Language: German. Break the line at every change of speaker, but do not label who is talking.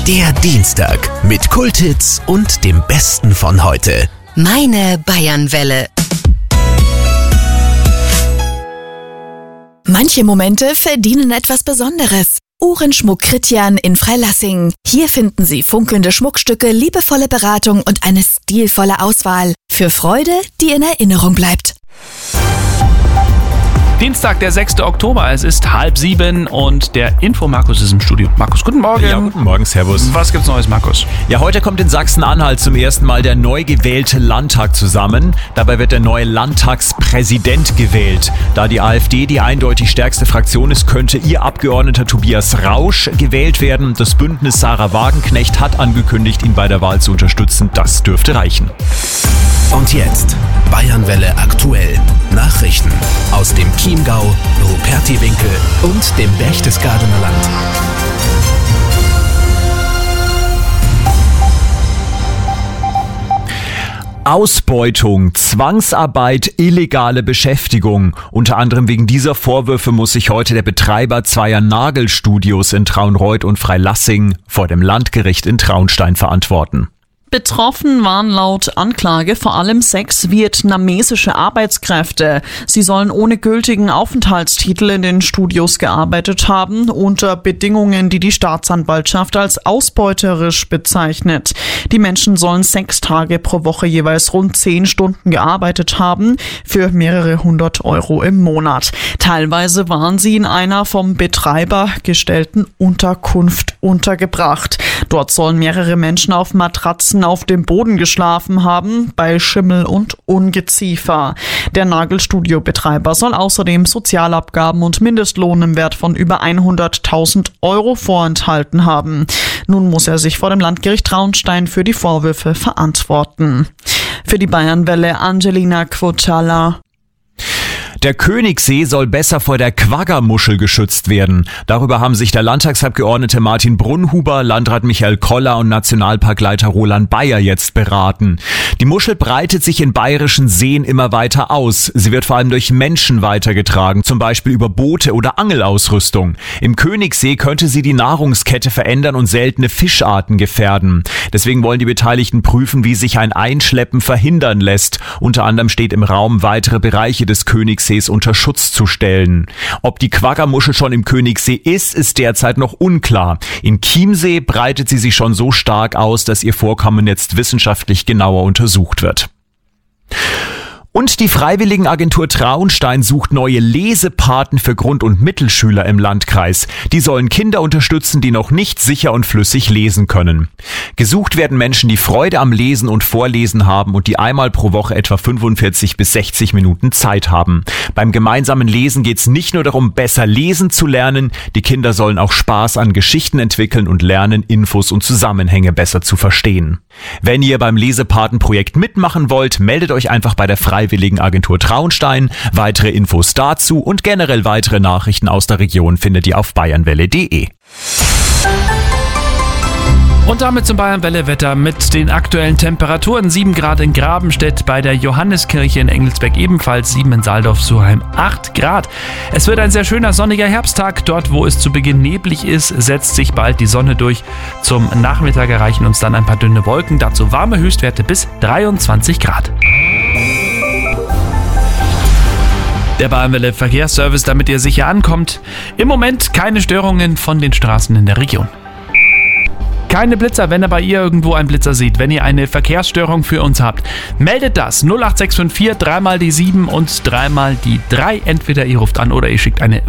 Der Dienstag mit Kulthits und dem Besten von heute.
Meine Bayernwelle.
Manche Momente verdienen etwas Besonderes. Uhrenschmuck Christian in Freilassing. Hier finden Sie funkelnde Schmuckstücke, liebevolle Beratung und eine stilvolle Auswahl. Für Freude, die in Erinnerung bleibt.
Dienstag, der 6. Oktober, es ist 6:30 und der Info-Markus ist im Studio. Markus, guten Morgen.
Ja, guten Morgen, servus.
Was gibt's Neues, Markus?
Ja, heute kommt in Sachsen-Anhalt zum ersten Mal der neu gewählte Landtag zusammen. Dabei wird der neue Landtagspräsident gewählt. Da die AfD die eindeutig stärkste Fraktion ist, könnte ihr Abgeordneter Tobias Rausch gewählt werden. Das Bündnis Sarah Wagenknecht hat angekündigt, ihn bei der Wahl zu unterstützen. Das dürfte reichen.
Und jetzt Bayernwelle aktuell. Nachrichten aus dem Chiemgau, Rupertiwinkel und dem Berchtesgadener Land.
Ausbeutung, Zwangsarbeit, illegale Beschäftigung. Unter anderem wegen dieser Vorwürfe muss sich heute der Betreiber zweier Nagelstudios in Traunreut und Freilassing vor dem Landgericht in Traunstein verantworten.
Betroffen waren laut Anklage vor allem 6 vietnamesische Arbeitskräfte. Sie sollen ohne gültigen Aufenthaltstitel in den Studios gearbeitet haben, unter Bedingungen, die die Staatsanwaltschaft als ausbeuterisch bezeichnet. Die Menschen sollen 6 Tage pro Woche jeweils rund 10 Stunden gearbeitet haben, für mehrere hundert Euro im Monat. Teilweise waren sie in einer vom Betreiber gestellten Unterkunft untergebracht. Dort sollen mehrere Menschen auf Matratzen auf dem Boden geschlafen haben, bei Schimmel und Ungeziefer. Der Nagelstudio-Betreiber soll außerdem Sozialabgaben und Mindestlohn im Wert von über 100.000 Euro vorenthalten haben. Nun muss er sich vor dem Landgericht Traunstein für die Vorwürfe verantworten. Für die Bayernwelle Angelina Quocciala.
Der Königssee soll besser vor der Quagga-Muschel geschützt werden. Darüber haben sich der Landtagsabgeordnete Martin Brunhuber, Landrat Michael Koller und Nationalparkleiter Roland Bayer jetzt beraten. Die Muschel breitet sich in bayerischen Seen immer weiter aus. Sie wird vor allem durch Menschen weitergetragen, zum Beispiel über Boote oder Angelausrüstung. Im Königssee könnte sie die Nahrungskette verändern und seltene Fischarten gefährden. Deswegen wollen die Beteiligten prüfen, wie sich ein Einschleppen verhindern lässt. Unter anderem steht im Raum, weitere Bereiche des Königssees unter Schutz zu stellen. Ob die Quagga-Muschel schon im Königssee ist derzeit noch unklar. Im Chiemsee breitet sie sich schon so stark aus, dass ihr Vorkommen jetzt wissenschaftlich genauer untersucht wird. Und die Freiwilligenagentur Traunstein sucht neue Lesepaten für Grund- und Mittelschüler im Landkreis. Die sollen Kinder unterstützen, die noch nicht sicher und flüssig lesen können. Gesucht werden Menschen, die Freude am Lesen und Vorlesen haben und die einmal pro Woche etwa 45 bis 60 Minuten Zeit haben. Beim gemeinsamen Lesen geht es nicht nur darum, besser lesen zu lernen, die Kinder sollen auch Spaß an Geschichten entwickeln und lernen, Infos und Zusammenhänge besser zu verstehen. Wenn ihr beim Lesepatenprojekt mitmachen wollt, meldet euch einfach bei der Freiwilligenagentur Traunstein. Weitere Infos dazu und generell weitere Nachrichten aus der Region findet ihr auf bayernwelle.de.
Und damit zum Bayernwelle-Wetter mit den aktuellen Temperaturen. 7 Grad in Grabenstedt, bei der Johanneskirche in Engelsberg ebenfalls 7 in Saldorf-Suheim 8 Grad. Es wird ein sehr schöner sonniger Herbsttag. Dort, wo es zu Beginn neblig ist, setzt sich bald die Sonne durch. Zum Nachmittag erreichen uns dann ein paar dünne Wolken. Dazu warme Höchstwerte bis 23 Grad. Der Bayernwelle Verkehrsservice, damit ihr sicher ankommt. Im Moment keine Störungen von den Straßen in der Region. Keine Blitzer, wenn ihr bei ihr irgendwo einen Blitzer seht. Wenn ihr eine Verkehrsstörung für uns habt, meldet das 08654 3 mal die 7 und 3 mal die 3. Entweder ihr ruft an oder ihr schickt eine